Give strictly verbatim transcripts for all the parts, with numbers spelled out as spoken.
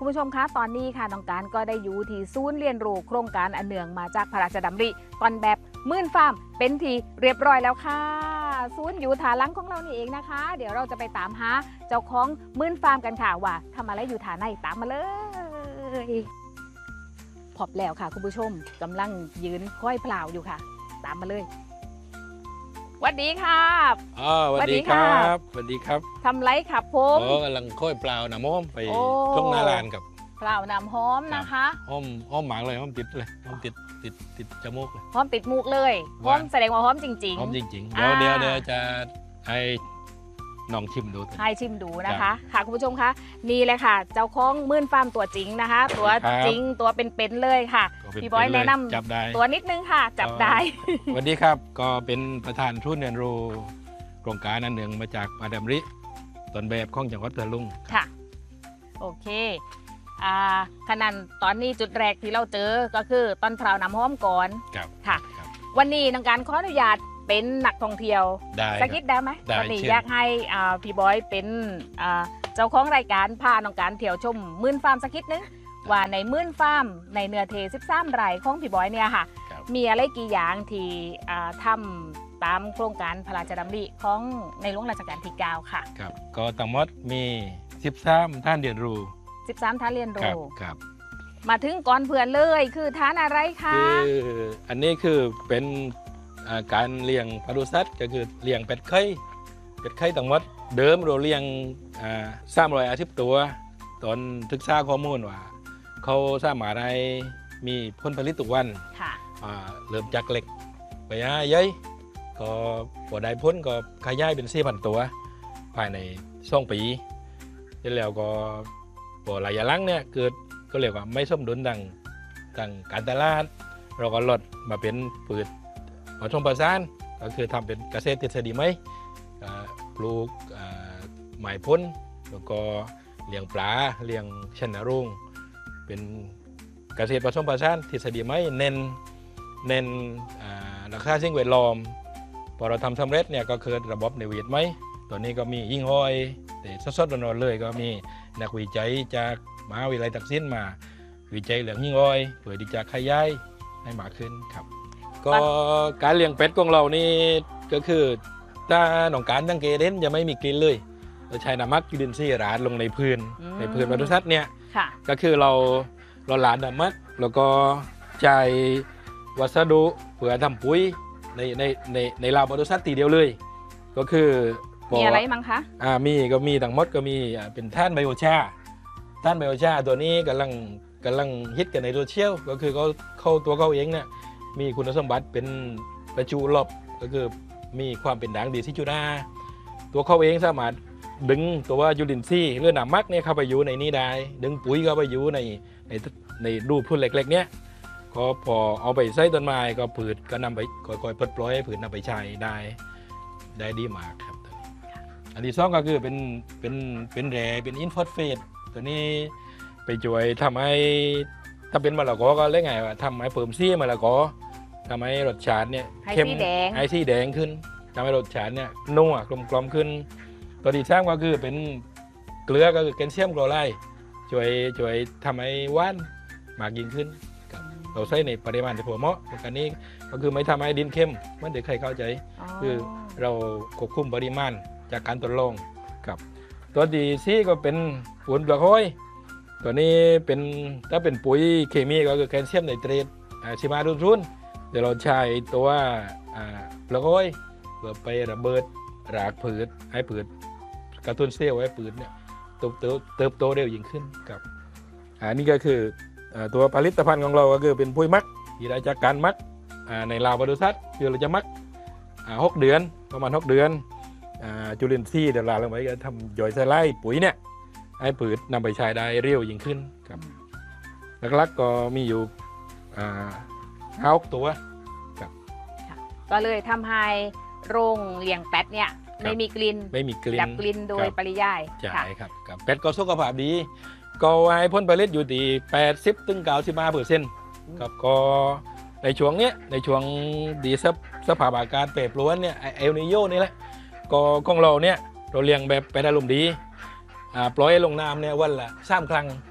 คุณผู้ชมคะตอนนี้ค่ะน้องการก็ได้อยู่ที่ศูนย์เรียนรู้โครงการอันเนื่องมาจากพระราชดำริตอนแบบมื่นฟาร์มเป็นทีเรียบร้อยแล้วค่ะศูนย์อยู่ฐานหลังของเรานี่เองนะคะ เดี๋ยวเราจะไปตามหาเจ้าของมื่นฟาร์มกันค่ะว่าทำอะไรอยู่ฐานไหนตามมาเลยพบแล้วค่ะคุณผู้ชมกำลังยืนค่อยเปล่าอยู่ค่ะตามมาเลยสวัสดีครับอ๋อสวัสดีครับสวัสดีครับทำไรครับผมโอ้กำลังค่อยเปล่านะม้อมไปโอ้ช่วงหน้าลานกับเปล่าน้ำหอมนะคะห้อมห้อมหมากเลยห้อมติดเลยห้อมติดติดติดจมูกเลยหอมติดมูกเลยหอว่ามแสดงว่าหอมจริงห้อมจริงๆอ่าเดี๋ยวเดี๋ยวเดี๋ยวจะให้น้องชิมดูๆให้ชิมดูนะคะค่ะคุณผู้ชมคะนี่เลยค่ะ เจ้าของมื่นฟาร์มตัวจริงนะคะ ตัวจริงตัวเป็นๆเลยค่ะก็เป็นพี่บอยเป็เลแนะนำจับได้ตัวนิดนึงค่ะ จับได้สวัสดีครับก็เป็นประธานทุนเรียนรู้โครงการอันหนึ่งมาจากมาดามริต้นแบบของจังหวัดพัทลุงค่ะโอเคอ่าขนาดตอนนี้จุดแรกที่เราเจอก็คือต้นพร้าวน้ำหอมก่อนครับค่ะครับวันนี้น้องการขออนุญาตเป็นนักท่องเที่ยวได้สักนิดได้ไหมได้วันนี้เชิญอยากให้อ่าพี่บอยเป็นอ่าเจ้าของรายการพาน้องการเที่ยวชมมื่นฟาร์มสักนิดนึงว่าในมื่นฟาร์มในเนื้อเทสิบสามไร่ของพี่บอยเนี่ยค่ะครับมีอะไรกี่อย่างที่อ่าทำตามโครงการพระราชดำริของในหลวงรัชกาลที่เก้าค่ะครับก็ทั้งหมดมีสิบสามท่านเรียนรู้สิบสามท่านเรียนครับรู้ครับมาถึงก่อนเพื่อนเลยคือท่านอะไรคะคืออันนี้คือเป็นอ่าการเลี้ยงปศุสัตว์ก็คือเลี้ยงเป็ดไข่เป็ดไข่ทั้งหมดเดิมเราเลี้ยงสามร้อยอาทิตย์ตัวตอนศึกษาข้อมูลว่า เขาสามารถได้มีผลผลิตทุกวันค่ะอ่าเริ่มจากเล็กไปหาใหญ่ก็พอได้ผลก็ขยายเป็นสี่พันตัว ภายในสองปีเสร็จแล้วก็พอระยะหลังเนี่ยเกิดก็เรียกว่าไม่สมดุลดังดังการตลาด เราก็ลดมาเป็นพืชผสมผสานก็คือทำเป็นเกษตรทฤษฎีไหมอ่าปลูกอ่าไม้พ้นแล้วก็เลี้ยงปลาเลี้ยงชนรุ่งเป็นเกษตรผสมผสานทฤษฎีไหมเน้นเน้นอ่าราคาสิ่งแวดล้อมพอเราทำสำเร็จเนี่ยก็คือระบบนิเวศไหมตอนนี้ก็มียิ่งห้อยแต่สดๆร้อนๆเลยก็มีนักวิจัยจากมหาวิทยาลัยตักสินมาวิจัยเรื่องยิ่งห้อยเพื่อที่จะขยายให้มากขึ้นครับก็การเลี้ยงเป็ดของเรานี่ก็คือถ้าหนองการตั้งเกเด่นจะไม่มีกลิ่นเลยเราใช้น้ำมักยูรินซีราดลงในพื้นอืมในพื้นปศุสัตว์เนี่ยค่ะก็คือเราเราหลานน้ำมักแล้วก็ใช้วัสดุเพื่อทำปุ๋ยในในในในลาวปศุสัตว์ทีเดียวเลย ก็คือพมีอะไรมั้งคะอ่ามีก็มีทั้งหมดก็มีอ่าเป็นท่านไบโอชาท่านไบโอชาตัวนี้กำลังกำลังฮิตกันในโซเชียลก็คือเขาเข้าตัวเขาเองเนี่ยมีคุณสมบัติเป็นประจุลบก็คือมีความเป็นด่างดีซิจูดาตัวเขาเองสามารถดึงตัวยูรินซีย์หรือหนามมักเนี่ยเข้าไปอยู่ในนี้ได้ดึงปุ๋ยเข้าไปอยู่ในในในรูพืชเล็กๆเนี้ยก็พอเอาไปใส่ต้นไม้ก็ผืดก็นำไปค่อยๆปลดปล่อยให้ผืดนำไปใช้ได้ได้ดีมากครับตัวนี้อันที่สองก็คือเป็นเป็นเป็นแร่เป็นอินฟอสเฟตตัวนี้ไปช่วยทำให้ถ้าเป็นมะละกอก็เรียกไงว่าทำให้เพิ่มซี่มะละกอทำให้รสชาติเนี่ยให้เข้มสีแดงให้สีแดงขึ้นทำให้รสชาติเนี่ยนัวกลมกลอมขึ้น ตัวที่สามก็คือเป็นเกลือก็คือแคลเซียมคลอไรด์ช่วยช่วยทำให้หวานมากยิ่งขึ้นครับเราใช้ในปริมาณที่พอเหมาะกันนี้ก็คือไม่ทำให้ดินเข้มเหมันเด็กใครเข้าใจ คือเราควบคุมปริมาณจากการทดลองครับตัวที่สี่ก็เป็นปุ๋ยเปลือกหอยตัวนี้เป็นถ้าเป็นปุ๋ยเคมีก็คือแคลเซียมไนเตรตชิมารุนรุนเดี๋ยวเราใช้ตัวอ่าเปลือกหอยเพื่อไประเบิดรากผืดให้ผืดกระตุ้นเซลล์ให้ผืดเนี่ยเติบโตเติบโตเร็วยิ่งขึ้นครับอันนี้ก็คืออ่าตัวผลิตภัณฑ์ของเราก็คือเป็นปุ๋ยหมักที่ได้จากการหมักอ่าในลาวปศุสัตว์คือเราจะหมักอ่าหกเดือนประมาณหกเดือนอ่าจุลินทรีย์เดี๋ยวลาลงไปก็ทำย่อยสลายปุ๋ยเนี่ยให้ผืดนำไปใช้ได้เร็วยิ่งขึ้นครับหลักๆก็มีอยู่อ่าห้าหกตัวก็เลยทำให้โรงเลี้ยงเป็ดเนี่ยครับไม่มีกลิ่นไม่มีกลิ่นดับกลิ่นโดยครับปริยายใช่ค่ะครับครับเป็ดก็สุขภาพดีก็ให้ผลผลิตอยู่ที่แปดสิบถึงเก้าสิบห้าเปอร์เซ็นต์ครับก็ในช่วงเนี้ยในช่วงดีสภสภาพอากาศแปรปรวนเนี่ยเอลนิโยนี่แหละก็ของเราเนี่ยเราเลี้ยงแบบเป็ดอารมณ์ดีอ่าปล่อยลงน้ำเนี่ยวันละสามครั้ง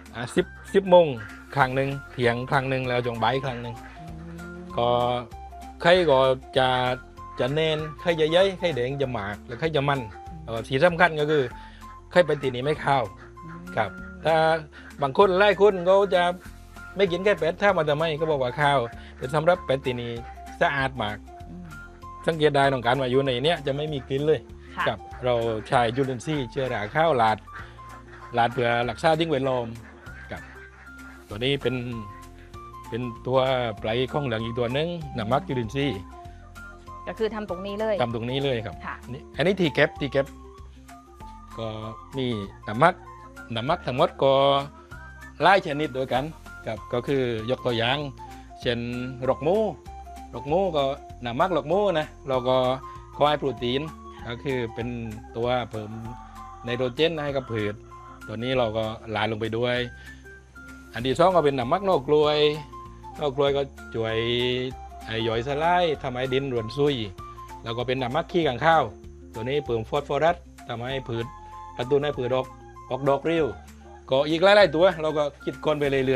อ่าสิบสิบโมงครั้งหนึ่งเที่ยงครั้งหนึ่งแล้วจงบ่ายครั้งหนึ่งก็ไข่ก็จะจะเน้นไข่จะใหญ่ไข่แดงจะหมากแล้วไข่จะมันแล้วก็ที่สำคัญก็คือไข่เป็นตีนี้ไม่ข้าวครับถ้าบางคนไล่คนก็จะไม่กินไข่เป็ดถ้ามันจะไม่ก็บอกว่าข้าวแต่สำหรับเป็ดตีนี้สะอาดมากสังเกตได้ของการมาอยู่ในเนี้ยจะไม่มีกลิ่นเลยกับเราใช้จุลินทรีย์เชื้อราข้าวหลาดหลาดเพื่อรักษาสิ่งแวดล้อมกับตัวนี้เป็นเป็นตัวปลายข้องเหลืองอีกตัวหนึงน้ำมักจุลินทรีย์ก็คือทำตรงนี้เลยทำตรงนี้เลยครับค่ะนี่อันนี้ทีเก็บทีเก็บก็มีน้ำมักน้ำมักทั้งหมดก็หลายชนิดด้วยกันกับก็คือยกตัวอย่างเช่นรกหมูรกหมูก็น้ำมักรกหมูนะเราก็คอยโปรตีนก็คือเป็นตัวเพิ่มไนโตรเจนให้กับพืชตัวนี้เราก็ลาลงไปด้วย อันที่สองก็เป็นน้ำมักนอกกล้วยนอกกล้วยก็ช่วยไอ้ย่อยสลายทำให้ดินรวนซุยแล้วก็เป็นน้ำมักขี้ข้างข้าวตัวนี้เพิ่มฟอสฟอรัสทำให้พืชกระตุ้นให้พืชออกออกดอกเร็วก็อีกหลายๆตัวเราก็คิดคนไปเรื่อยๆ